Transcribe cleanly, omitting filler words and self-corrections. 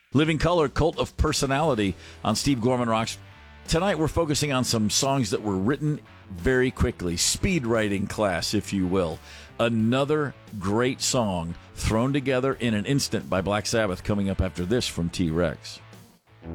Living Color, Cult of Personality on Steve Gorman Rocks. Tonight we're focusing on some songs that were written very quickly. Speed writing class, if you will. Another great song thrown together in an instant by Black Sabbath coming up after this from T-Rex.